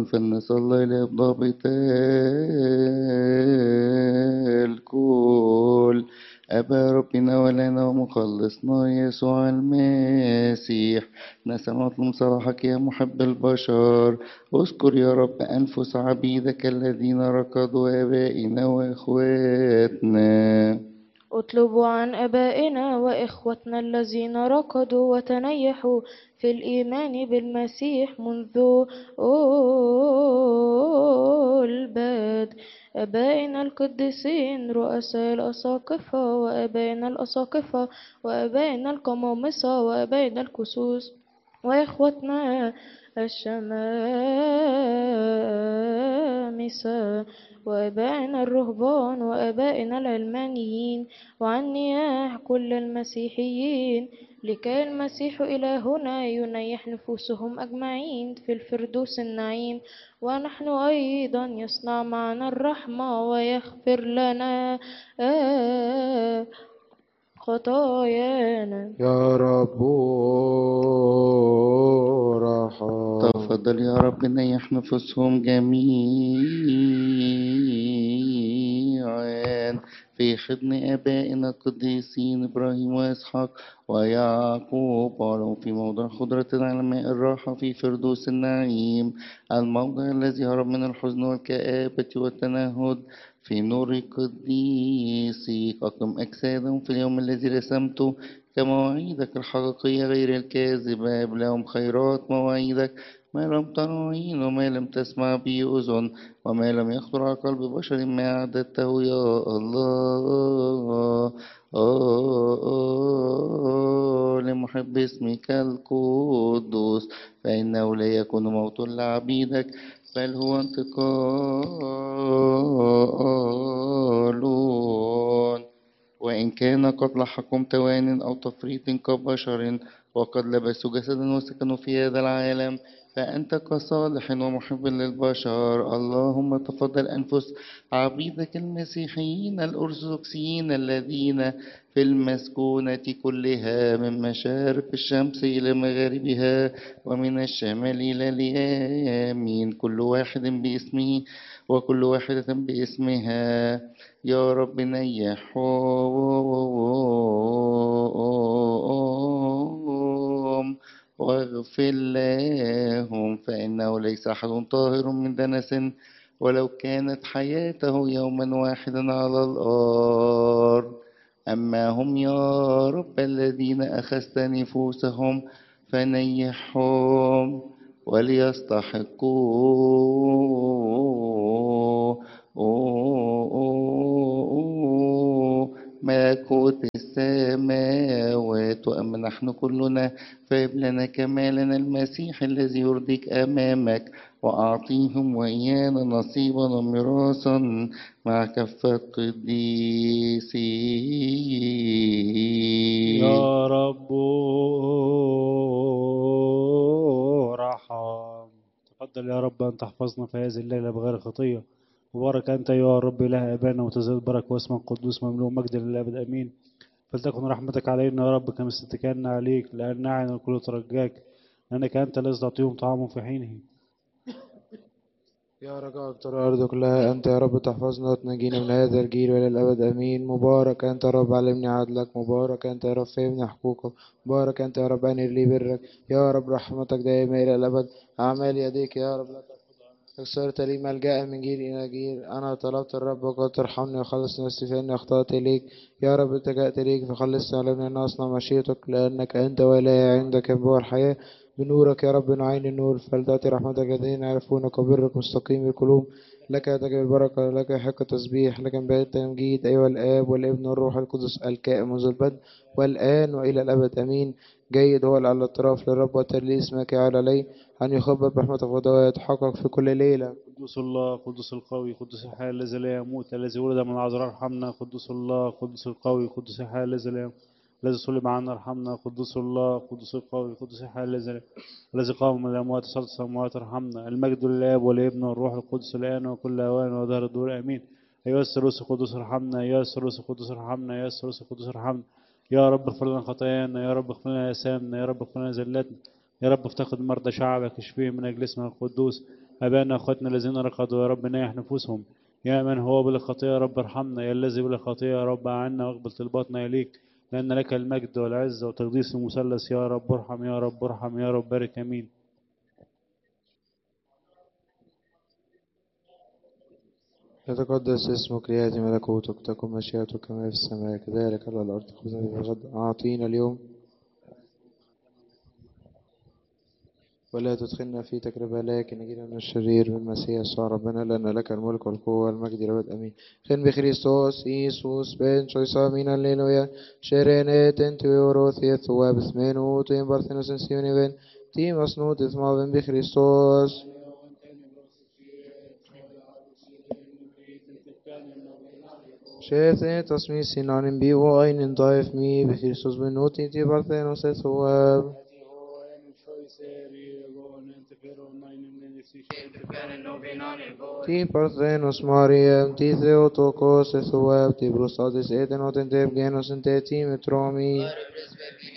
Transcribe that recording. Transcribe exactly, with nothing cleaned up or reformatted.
فلنصلي لضابط الكل. أبا ربنا ولنا ومخلصنا يسوع المسيح، نسأل من صلاحك يا محب البشر. اذكر يا رب أنفس عبيدك الذين ركضوا، آبائنا وإخواتنا. اطلبوا عن آبائنا وإخوتنا الذين ركضوا وتنيحوا في الإيمان بالمسيح منذ البدء، آبائنا القديسين رؤساء الأساقفة وآبائنا الأساقفة وآبائنا القمامسة وآبائنا الكسوس وإخوتنا الشمامسة وآبائنا الرهبان وآبائنا العلمانيين، وعن نياح كل المسيحيين، لكي المسيح إلهنا ينيح نفوسهم أجمعين في الفردوس النعيم، ونحن أيضا يصنع معنا الرحمة ويغفر لنا آه خطايانا. يا رب رحم. تفضل يا رب نيح نفوسهم جميعا في حضن آبائنا القديسين إبراهيم وإسحاق ويعقوب، ولو في موضع خضرة على ماء الراحة في فردوس النعيم، الموضع الذي هرب من الحزن والكآبة والتنهد، في نور قديسك. أقم أجسادهم في اليوم الذي رسمته كمواعيدك الحقيقية غير الكاذبة، ابلغهم خيرات مواعيدك، ما لم تر عين وما لم تسمع به أذن وما لم يخطر على قلب بشر ما أعددته يا الله. آه آه لمحب اسمك القدوس، فإنه لا يكون موت لعبيدك بل هو انتقال. وإن كان قد لحقهم توان أو تفريط كبشر وقد لبسوا جسدا وسكنوا في هذا العالم، فأنت كصالح ومحب للبشر. اللهم تفضل أنفس عبيدك المسيحيين الأرثوذكسيين الذين في المسكونة كلها، من مشارق الشمس إلى مغاربها ومن الشمال إلى اليمين، كل واحد باسمه وكل واحدة باسمها. يا رب نيحهم واغفر لهم، فإنه ليس أحد طاهر من دنس ولو كانت حياته يوما واحدا على الأرض. أما هم يا رب الذين أخذت نفوسهم فنيحهم وليستحقوا ملكوت السماوات. وأما نحن كلنا فهب لنا كمالنا المسيح الذي يرضيك أمامك، وأعطيهم وإيانا نصيبا وميراثا مع كافة قديسين. يا رب رحم. تفضل يا رب أن تحفظنا في هذه الليلة بغير خطية. مبارك أنت يا رب إله آبائنا، وتزيد بركة واسمك قدوس مملوء مجد للأبد آمين. فلتكن رحمتك علينا يا رب كما استكلنا عليك، لأن نعن الكل ترجاك، لأنك أنت الذي تعطيهم طعامهم في حينه. يا رجاء أكتر الأرض كلها، أنت يا رب تحفظنا وتنجينا من هذا الجيل وإلى الأبد آمين. مبارك أنت يا رب علمني عدلك، مبارك أنت يا رب فهمني حقوقك، مبارك أنت يا رب أنر لي برك. يا رب رحمتك دائمة إلى الأبد، أعمال يديك يا رب لا ترفض. صرت لي ملجأ من جيل إلى جيل، أنا طلبت الرب وقد ترحمني وخلص نفسي فإني أخطأت إليك. يا رب التجأت إليك فخلصت علمني أن أصنع مشيئتك، لأنك أنت وإلهي عندك ينبوع الحياة. بنورك يا رب نعين النور، فلتأتي رحمتك الذين يعرفونك وبرك مستقيم القلوب. لك تجب البركة، لك يحق التسبيح، لك بيت التمجيد أيها الآب والابن والروح القدس الكائن منذ البدء والآن وإلى الأبد آمين. جيد هو على الاعتراف للرب وترلي اسمك على لي، أن يخبر برحمتك ودواء يتحقق في كل ليلة. قدوس الله، قدوس القوي، قدوس الحي الذي لا يموت، الذي ولد من عذراء ارحمنا. قدوس الله، قدوس القوي، قدوس الحي الذي لا يموت، الذي صلب عنا ارحمنا. قدوس الله، قدوس القوي، قدوس الحي الذي الذي قام من الأموات صلت السماوات ارحمنا. المجد للآب والابن والروح القدس الآن وكل أوان ودهر الدور آمين. أيها الثالوث القدوس ارحمنا، أيها الثالوث القدوس ارحمنا، أيها الثالوث القدوس ارحمنا. يا رب اغفر لنا خطايانا، يا رب اغفر لنا آثامنا، يا رب اغفر لنا زلاتنا، يا رب افتقد مرضى شعبك اشفيهم من أجل اسمك القدوس. أبانا أخواتنا الذين رقدوا يا رب نايح نفوسهم. يا من هو بلا خطية يا رب ارحمنا، يا الذي بلا خطية يا رب أعنا واقبل طلباتنا إليك، لأن لك المجد والعزة وتقديس المثلث. يا رب ارحم، يا رب ارحم، يا رب بارك. آمين. يتقدس اسمك، ليأتي ملكوتك، تكن مشيئتك كما في السماء كذلك على الأرض. خذنا بالغد أعطينا اليوم، ولا تدخلنا في تجربة لكن نجينا من الشرير، من المسيح يسوع ربنا، لأن لك الملك والقوة والمجد للأبد آمين. خن بخريستوس إيسوس بن شويسا من الليلويا شيرينيت انت ويوروثي ثواب اسمينو تيم بارثينوس انسيوني بن تيم أصنوت اسمع بن بخريستوس شيثي تصمي سنان بي وأين ضايف مي بخريستوس بن نوتي تي بارثينوس ثواب Ti parthenos Mariam, ti Theotokos, ethouep, ti brostatis eten oten te evgenos en te ti metromi.